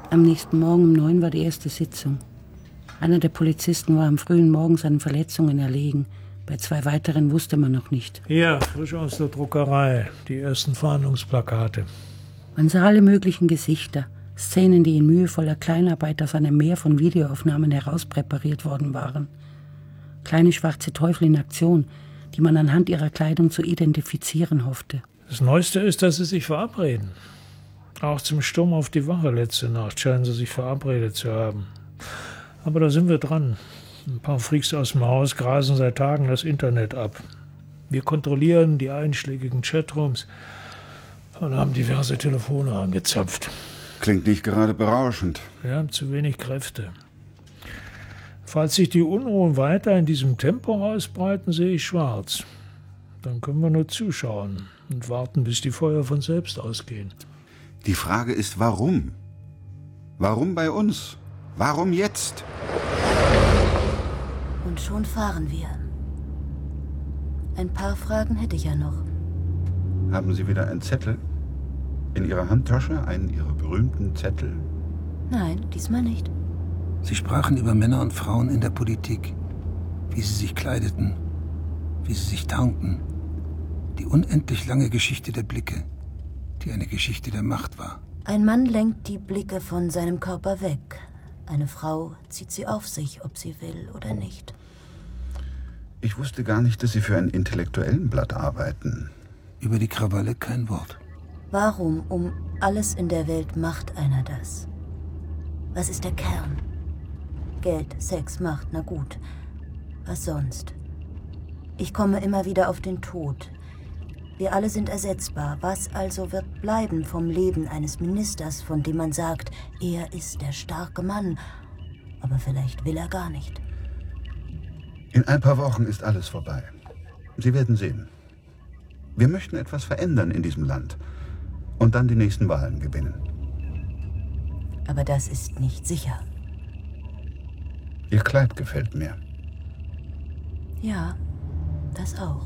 Am nächsten Morgen um 9 war die erste Sitzung. Einer der Polizisten war am frühen Morgen seinen Verletzungen erlegen. Bei 2 weiteren wusste man noch nicht. Hier, frisch aus der Druckerei, die ersten Fahndungsplakate. Man sah alle möglichen Gesichter, Szenen, die in mühevoller Kleinarbeit aus einem Meer von Videoaufnahmen herauspräpariert worden waren. Kleine schwarze Teufel in Aktion, die man anhand ihrer Kleidung zu identifizieren hoffte. Das Neueste ist, dass sie sich verabreden. Auch zum Sturm auf die Wache letzte Nacht scheinen sie sich verabredet zu haben. Aber da sind wir dran. Ein paar Freaks aus dem Haus grasen seit Tagen das Internet ab. Wir kontrollieren die einschlägigen Chatrooms und haben diverse Telefone angezapft. Klingt nicht gerade berauschend. Wir haben zu wenig Kräfte. Falls sich die Unruhen weiter in diesem Tempo ausbreiten, sehe ich schwarz. Dann können wir nur zuschauen und warten, bis die Feuer von selbst ausgehen. Die Frage ist, warum? Warum bei uns? Warum jetzt? Und schon fahren wir. Ein paar Fragen hätte ich ja noch. Haben Sie wieder einen Zettel? In Ihrer Handtasche? Einen Ihrer berühmten Zettel? Nein, diesmal nicht. Sie sprachen über Männer und Frauen in der Politik, wie sie sich kleideten, wie sie sich tarnten. Die unendlich lange Geschichte der Blicke, die eine Geschichte der Macht war. Ein Mann lenkt die Blicke von seinem Körper weg. Eine Frau zieht sie auf sich, ob sie will oder nicht. Ich wusste gar nicht, dass Sie für ein intellektuellen Blatt arbeiten. Über die Krawalle kein Wort. Warum um alles in der Welt macht einer das? Was ist der Kern? Geld, Sex, Macht, na gut. Was sonst? Ich komme immer wieder auf den Tod. Wir alle sind ersetzbar. Was also wird bleiben vom Leben eines Ministers, von dem man sagt, er ist der starke Mann, aber vielleicht will er gar nicht? In ein paar Wochen ist alles vorbei. Sie werden sehen. Wir möchten etwas verändern in diesem Land und dann die nächsten Wahlen gewinnen. Aber das ist nicht sicher. Ihr Kleid gefällt mir. Ja, das auch.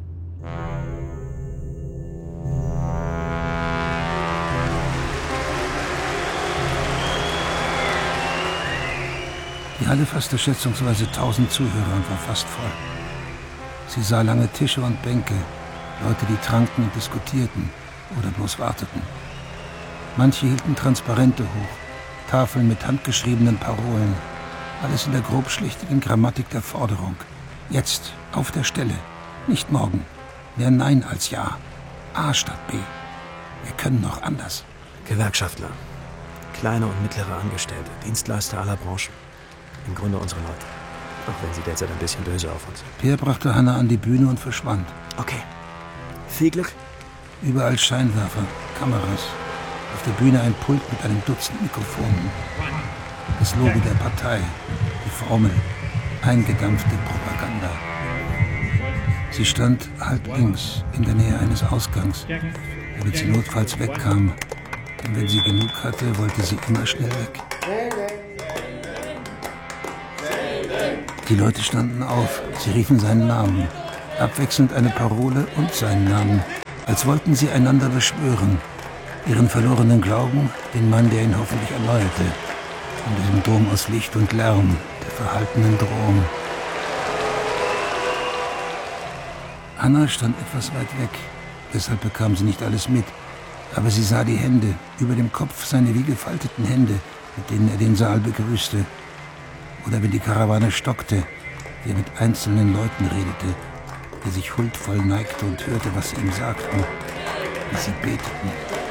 Die Halle fasste schätzungsweise 1000 Zuhörer und war fast voll. Sie sah lange Tische und Bänke, Leute, die tranken und diskutierten oder bloß warteten. Manche hielten Transparente hoch, Tafeln mit handgeschriebenen Parolen. Alles in der grobschlichtigen Grammatik der Forderung. Jetzt, auf der Stelle, nicht morgen. Mehr Nein als Ja. A statt B. Wir können noch anders. Gewerkschaftler, kleine und mittlere Angestellte, Dienstleister aller Branchen. Im Grunde unsere Leute. Auch wenn sie derzeit ein bisschen böse auf uns sind. Peer brachte Hannah an die Bühne und verschwand. Okay. Viel Glück. Überall Scheinwerfer, Kameras. Auf der Bühne ein Pult mit einem Dutzend Mikrofonen. Das Logo der Partei, die Formel, eingedampfte Propaganda. Sie stand halb links, in der Nähe eines Ausgangs, damit sie notfalls wegkam. Denn wenn sie genug hatte, wollte sie immer schnell weg. Die Leute standen auf, sie riefen seinen Namen. Abwechselnd eine Parole und seinen Namen, als wollten sie einander beschwören. Ihren verlorenen Glauben, den Mann, der ihn hoffentlich erneuerte. Von diesem Dom aus Licht und Lärm, der verhaltenen Drohung. Hannah stand etwas weit weg, deshalb bekam sie nicht alles mit. Aber sie sah die Hände, über dem Kopf seine wie gefalteten Hände, mit denen er den Saal begrüßte. Oder wenn die Karawane stockte, wie er mit einzelnen Leuten redete, die sich huldvoll neigte und hörte, was sie ihm sagten, wie sie beteten.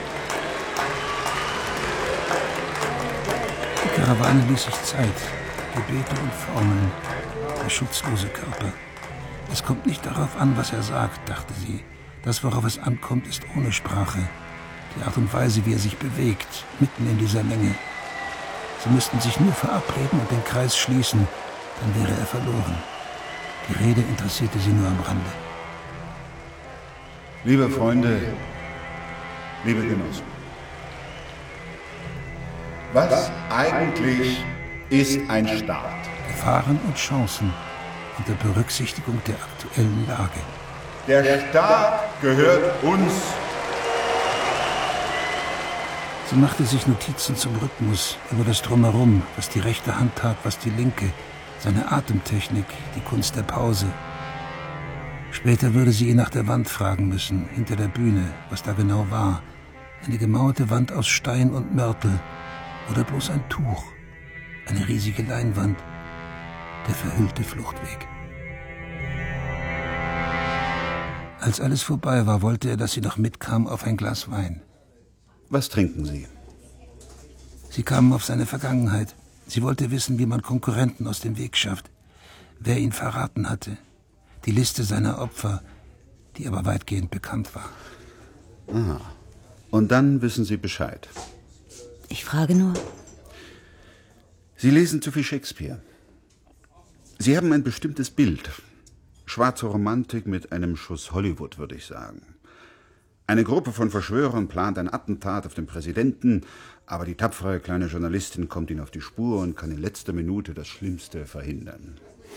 Die Karawane ließ sich Zeit, Gebete und Formeln, der schutzlose Körper. Es kommt nicht darauf an, was er sagt, dachte sie. Das, worauf es ankommt, ist ohne Sprache. Die Art und Weise, wie er sich bewegt, mitten in dieser Menge. Sie müssten sich nur verabreden und den Kreis schließen, dann wäre er verloren. Die Rede interessierte sie nur am Rande. Liebe Freunde, liebe Genossen, was eigentlich ist ein Staat? Gefahren und Chancen unter Berücksichtigung der aktuellen Lage. Der Staat gehört uns. Sie machte sich Notizen zum Rhythmus, über das Drumherum, was die rechte Hand tat, was die linke, seine Atemtechnik, die Kunst der Pause. Später würde sie ihn nach der Wand fragen müssen, hinter der Bühne, was da genau war. Eine gemauerte Wand aus Stein und Mörtel oder bloß ein Tuch, eine riesige Leinwand, der verhüllte Fluchtweg. Als alles vorbei war, wollte er, dass sie noch mitkam auf ein Glas Wein. Was trinken Sie? Sie kamen auf seine Vergangenheit. Sie wollte wissen, wie man Konkurrenten aus dem Weg schafft, wer ihn verraten hatte. Die Liste seiner Opfer, die aber weitgehend bekannt war. Ah, und dann wissen Sie Bescheid. Ich frage nur. Sie lesen zu viel Shakespeare. Sie haben ein bestimmtes Bild. Schwarze Romantik mit einem Schuss Hollywood, würde ich sagen. Eine Gruppe von Verschwörern plant ein Attentat auf den Präsidenten, aber die tapfere kleine Journalistin kommt ihnen auf die Spur und kann in letzter Minute das Schlimmste verhindern.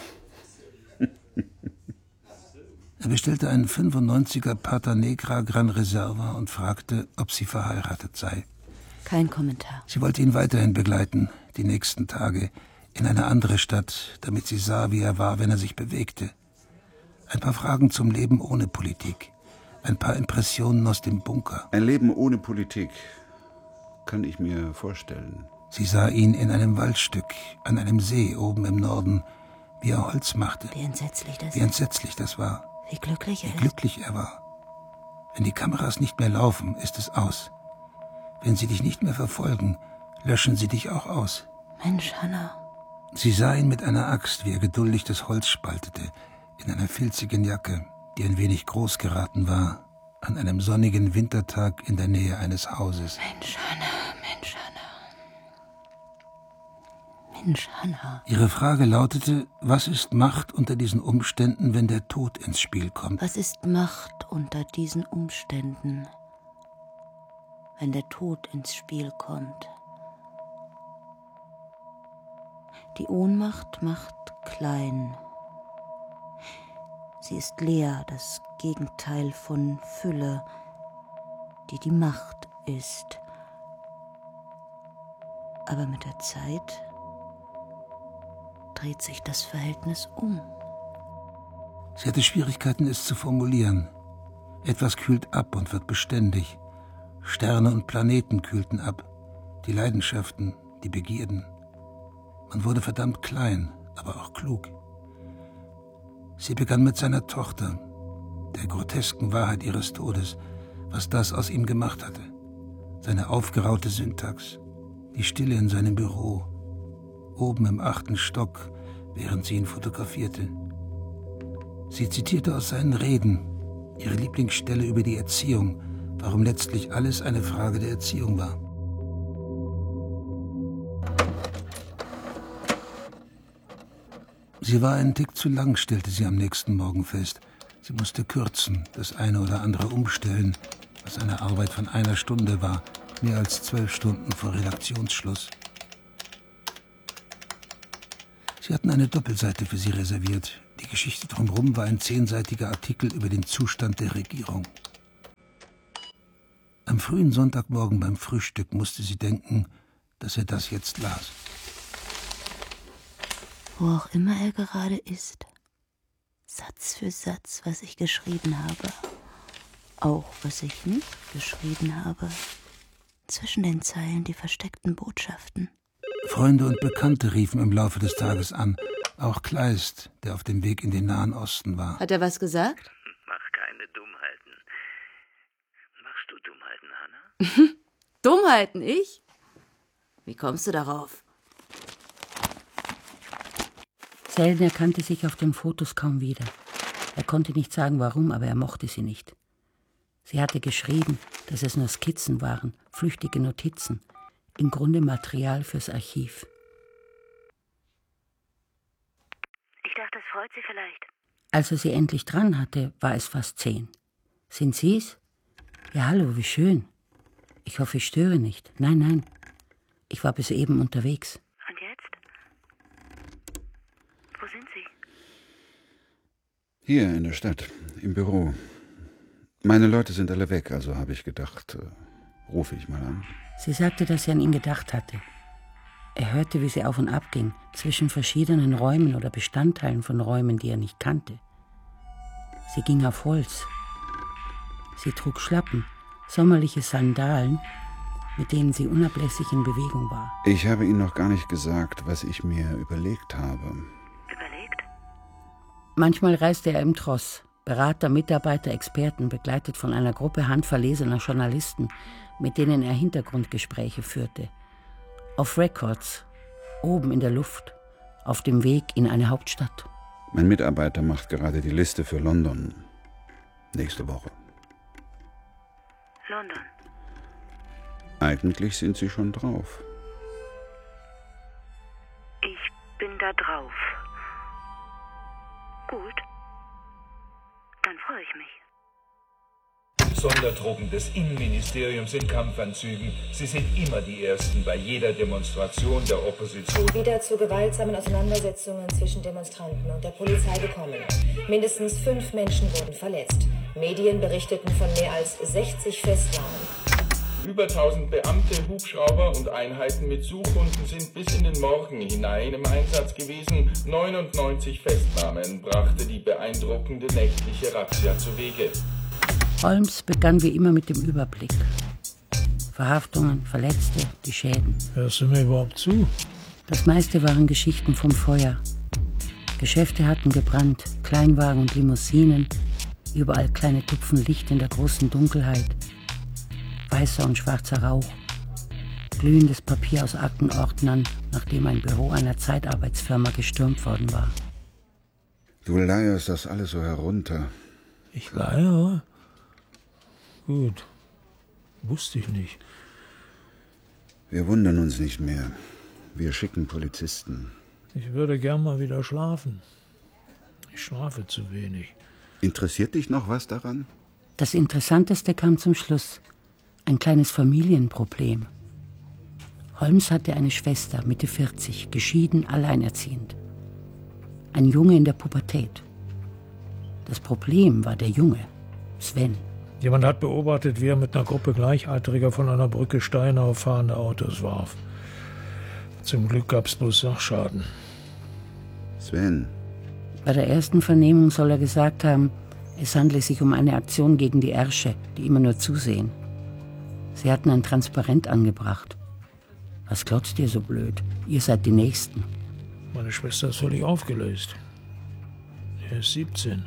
Er bestellte einen 95er Pata Negra Gran Reserva und fragte, ob sie verheiratet sei. Kein Kommentar. Sie wollte ihn weiterhin begleiten, die nächsten Tage, in eine andere Stadt, damit sie sah, wie er war, wenn er sich bewegte. Ein paar Fragen zum Leben ohne Politik. Ein paar Impressionen aus dem Bunker. Ein Leben ohne Politik kann ich mir vorstellen. Sie sah ihn in einem Waldstück, an einem See oben im Norden, wie er Holz machte. Wie entsetzlich das ist. Wie entsetzlich das war. Wie glücklich er ist. Wie glücklich er war. Wenn die Kameras nicht mehr laufen, ist es aus. Wenn sie dich nicht mehr verfolgen, löschen sie dich auch aus. Mensch, Hannah. Sie sah ihn mit einer Axt, wie er geduldig das Holz spaltete, in einer filzigen Jacke, die ein wenig groß geraten war, an einem sonnigen Wintertag in der Nähe eines Hauses. Mensch, Hannah, Mensch, Hannah. Mensch, Hannah. Ihre Frage lautete, was ist Macht unter diesen Umständen, wenn der Tod ins Spiel kommt? Was ist Macht unter diesen Umständen, wenn der Tod ins Spiel kommt? Die Ohnmacht macht klein. Sie ist leer, das Gegenteil von Fülle, die Macht ist. Aber mit der Zeit dreht sich das Verhältnis um. Sie hatte Schwierigkeiten, es zu formulieren. Etwas kühlt ab und wird beständig. Sterne und Planeten kühlten ab. Die Leidenschaften, die Begierden. Man wurde verdammt klein, aber auch klug. Sie begann mit seiner Tochter, der grotesken Wahrheit ihres Todes, was das aus ihm gemacht hatte. Seine aufgeraute Syntax, die Stille in seinem Büro, oben im 8. Stock, während sie ihn fotografierte. Sie zitierte aus seinen Reden, ihre Lieblingsstelle über die Erziehung, warum letztlich alles eine Frage der Erziehung war. Sie war einen Tick zu lang, stellte sie am nächsten Morgen fest. Sie musste kürzen, das eine oder andere umstellen, was eine Arbeit von 1 Stunde war, mehr als 12 Stunden vor Redaktionsschluss. Sie hatten eine Doppelseite für sie reserviert. Die Geschichte drumherum war ein 10-seitiger Artikel über den Zustand der Regierung. Am frühen Sonntagmorgen beim Frühstück musste sie denken, dass er das jetzt las. Wo auch immer er gerade ist, Satz für Satz, was ich geschrieben habe, auch was ich nicht geschrieben habe, zwischen den Zeilen die versteckten Botschaften. Freunde und Bekannte riefen im Laufe des Tages an, auch Kleist, der auf dem Weg in den Nahen Osten war. Hat er was gesagt? Mach keine Dummheiten. Machst du Dummheiten, Hannah? Dummheiten, ich? Wie kommst du darauf? Selden erkannte sich auf den Fotos kaum wieder. Er konnte nicht sagen, warum, aber er mochte sie nicht. Sie hatte geschrieben, dass es nur Skizzen waren, flüchtige Notizen, im Grunde Material fürs Archiv. Ich dachte, es freut Sie vielleicht. Als er sie endlich dran hatte, war es fast 10. Sind Sie's? Ja, hallo, wie schön. Ich hoffe, ich störe nicht. Nein, nein. Ich war bis eben unterwegs. Und jetzt? Wo sind Sie? Hier in der Stadt, im Büro. Meine Leute sind alle weg, also habe ich gedacht, Rufe ich mal an. Sie sagte, dass sie an ihn gedacht hatte. Er hörte, wie sie auf und ab ging, zwischen verschiedenen Räumen oder Bestandteilen von Räumen, die er nicht kannte. Sie ging auf Holz. Sie trug Schlappen, sommerliche Sandalen, mit denen sie unablässig in Bewegung war. Ich habe Ihnen noch gar nicht gesagt, was ich mir überlegt habe. Überlegt? Manchmal reiste er im Tross, Berater, Mitarbeiter, Experten, begleitet von einer Gruppe handverlesener Journalisten, mit denen er Hintergrundgespräche führte. Auf Records, oben in der Luft, auf dem Weg in eine Hauptstadt. Mein Mitarbeiter macht gerade die Liste für London. Nächste Woche. London. Eigentlich sind Sie schon drauf. Ich bin da drauf. Gut. Dann freue ich mich. Sondertruppen des Innenministeriums in Kampfanzügen. Sie sind immer die Ersten bei jeder Demonstration der Opposition. Wieder zu gewaltsamen Auseinandersetzungen zwischen Demonstranten und der Polizei gekommen. Mindestens 5 Menschen wurden verletzt. Medien berichteten von mehr als 60 Festnahmen. Über 1000 Beamte, Hubschrauber und Einheiten mit Suchhunden sind bis in den Morgen hinein im Einsatz gewesen. 99 Festnahmen brachte die beeindruckende nächtliche Razzia zuwege. Holmes begann wie immer mit dem Überblick. Verhaftungen, Verletzte, die Schäden. Hörst du mir überhaupt zu? Das meiste waren Geschichten vom Feuer. Geschäfte hatten gebrannt, Kleinwagen und Limousinen, überall kleine Tupfen Licht in der großen Dunkelheit, weißer und schwarzer Rauch, glühendes Papier aus Aktenordnern, nachdem ein Büro einer Zeitarbeitsfirma gestürmt worden war. Du leierst das alles so herunter. Ich leiere? Gut. Wusste ich nicht. Wir wundern uns nicht mehr. Wir schicken Polizisten. Ich würde gern mal wieder schlafen. Ich schlafe zu wenig. Interessiert dich noch was daran? Das Interessanteste kam zum Schluss. Ein kleines Familienproblem. Holmes hatte eine Schwester, Mitte 40, geschieden, alleinerziehend. Ein Junge in der Pubertät. Das Problem war der Junge, Sven. Jemand hat beobachtet, wie er mit einer Gruppe Gleichaltriger von einer Brücke Steine auf fahrende Autos warf. Zum Glück gab es bloß Sachschaden. Sven. Bei der ersten Vernehmung soll er gesagt haben, es handle sich um eine Aktion gegen die Ärsche, die immer nur zusehen. Sie hatten ein Transparent angebracht. Was glotzt ihr so blöd? Ihr seid die Nächsten. Meine Schwester ist völlig aufgelöst. Er ist 17.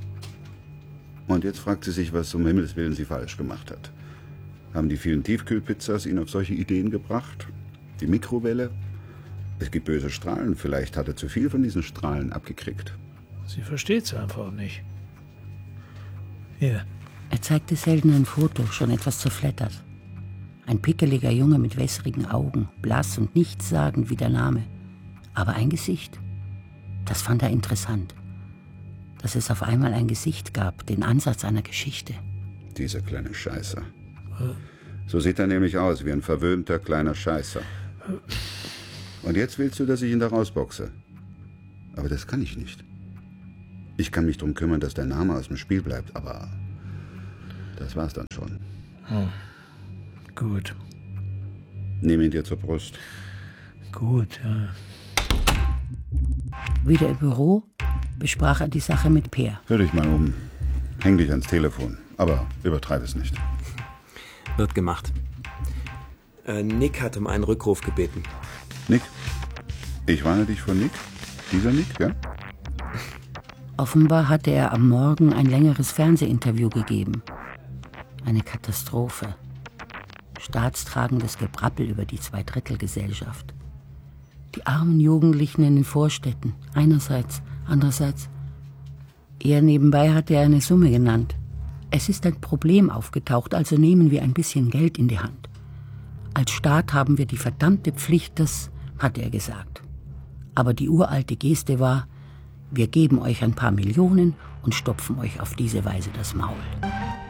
Und jetzt fragt sie sich, was um Himmels Willen sie falsch gemacht hat. Haben die vielen Tiefkühlpizzas ihn auf solche Ideen gebracht? Die Mikrowelle? Es gibt böse Strahlen. Vielleicht hat er zu viel von diesen Strahlen abgekriegt. Sie versteht's einfach nicht. Hier. Er zeigte selten ein Foto, schon etwas zerflettert. Ein pickeliger Junge mit wässrigen Augen, blass und nichtssagend wie der Name. Aber ein Gesicht, das fand er interessant. Dass es auf einmal ein Gesicht gab, den Ansatz einer Geschichte. Dieser kleine Scheißer. So sieht er nämlich aus, wie ein verwöhnter kleiner Scheißer. Und jetzt willst du, dass ich ihn da rausboxe. Aber das kann ich nicht. Ich kann mich darum kümmern, dass der Name aus dem Spiel bleibt, aber das war's dann schon. Oh. Gut. Nimm ihn dir zur Brust. Gut, ja. Wieder im Büro besprach er die Sache mit Peer. Hör dich mal um. Häng dich ans Telefon. Aber übertreib es nicht. Wird gemacht. Nick hat um einen Rückruf gebeten. Nick? Ich warne dich vor Nick? Dieser Nick, ja? Offenbar hatte er am Morgen ein längeres Fernsehinterview gegeben. Eine Katastrophe. Staatstragendes Gebrabbel über die Zweidrittelgesellschaft. Die armen Jugendlichen in den Vorstädten, einerseits, andererseits. Eher nebenbei hatte er eine Summe genannt. Es ist ein Problem aufgetaucht, also nehmen wir ein bisschen Geld in die Hand. Als Staat haben wir die verdammte Pflicht, das hat er gesagt. Aber die uralte Geste war, wir geben euch ein paar Millionen und stopfen euch auf diese Weise das Maul.